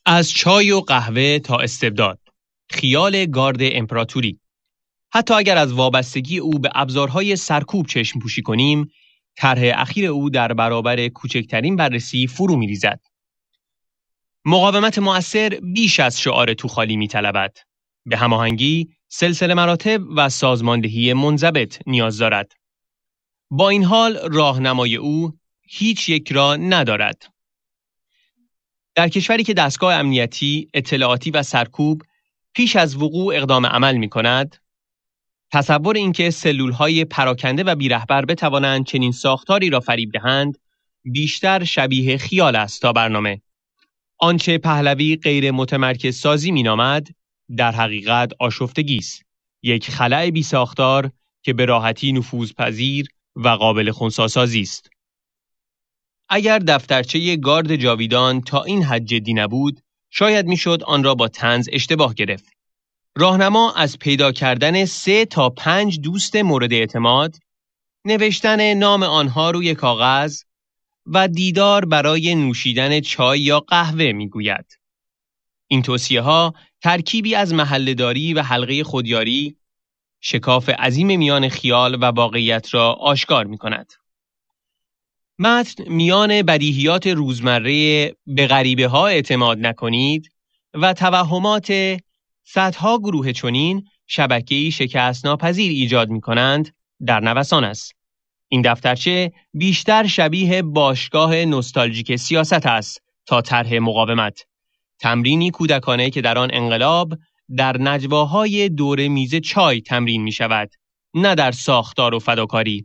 از چای و قهوه تا استبداد، خیال گارد امپراتوری. حتی اگر از وابستگی او به ابزارهای سرکوب چشم پوشی کنیم، طرح اخیر او در برابر کوچکترین بررسی فرو می‌ریزد. مقاومت مؤثر بیش از شعار توخالی می‌طلبد. به هماهنگی، سلسله مراتب و سازماندهی منضبط نیاز دارد. با این حال راهنمای او هیچ یک را ندارد. در کشوری که دستگاه امنیتی، اطلاعاتی و سرکوب پیش از وقوع اقدام عمل می‌کند، تصور اینکه سلول‌های پراکنده و بی‌رهبر بتوانند چنین ساختاری را فریب دهند، بیشتر شبیه خیال است تا برنامه. آنچه پهلوی غیر متمرکز سازی می‌نامد، در حقیقت آشفتگی است. یک خلأ بی‌ساختار که به راحتی نفوذپذیر و قابل خنثی‌سازی است. اگر دفترچه گارد جاویدان تا این حد جدی نبود، شاید میشد آن را با طنز اشتباه گرفت. راهنما از پیدا کردن 3 تا 5 دوست مورد اعتماد، نوشتن نام آنها روی کاغذ و دیدار برای نوشیدن چای یا قهوه میگوید. این توصیه‌ها ترکیبی از محله‌داری و حلقه خودیاری، شکاف عظیم میان خیال و واقعیت را آشکار می‌کند. متن میان بدیهیات روزمره به غریبه ها اعتماد نکنید و توهمات صدها گروه چنین شبکه‌ای شکست ناپذیر ایجاد می‌کنند در نوسان است. این دفترچه بیشتر شبیه باشگاه نوستالژیک سیاست است تا طرح مقاومت. تمرینی کودکانه که در آن انقلاب در نجواهای دور میز چای تمرین می‌شود، نه در ساختار و فداکاری.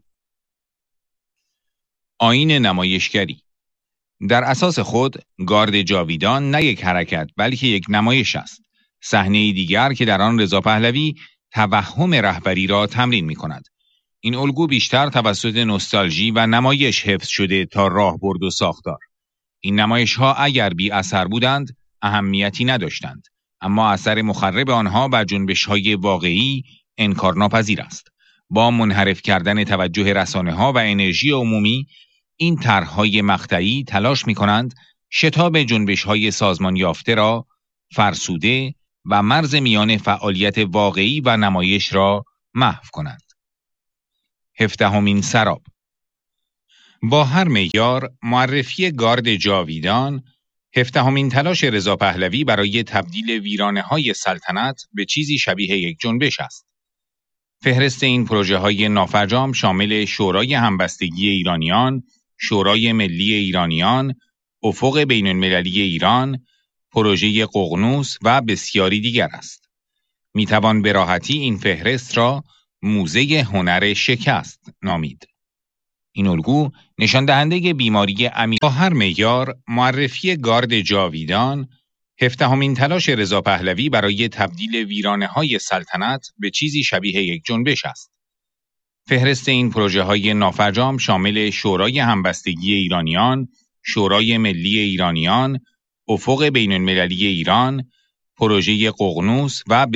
آیین نمایشگری. در اساس خود گارد جاویدان نه یک حرکت بلکه یک نمایش است. صحنه دیگر که در آن رضا پهلوی توهم رهبری را تمرین می کند. این الگو بیشتر توسط نوستالژی و نمایش حفظ شده تا راهبرد و ساختار. این نمایش ها اگر بی اثر بودند اهمیتی نداشتند، اما اثر مخرب آنها بر جنبش های واقعی انکارناپذیر است. با منحرف کردن توجه رسانه ها و انرژی عمومی، این طرح‌های مقطعی تلاش می‌کنند شتاب جنبش‌های سازمان یافته را فرسوده و مرز میان فعالیت واقعی و نمایش را محو کنند. 17مین سراب. با هر معیار معرفی گارد جاویدان 17مین تلاش رضا پهلوی برای تبدیل ویرانه‌های سلطنت به چیزی شبیه یک جنبش است. فهرست این پروژه‌های نافرجام شامل شورای همبستگی ایرانیان، شورای ملی ایرانیان، افق بین‌المللی ایران، پروژه ققنوس و بسیاری دیگر است. میتوان به راحتی این فهرست را موزه هنر شکست نامید. این الگو نشان دهنده بیماری عمیق. با هر معیار معرفی گارد جاویدان 17مین تلاش رضا پهلوی برای تبدیل ویرانه‌های سلطنت به چیزی شبیه یک جنبش است. فهرست این پروژه‌های نافرجام شامل شورای همبستگی ایرانیان، شورای ملی ایرانیان، افق بین‌المللی ایران، پروژه ققنوس و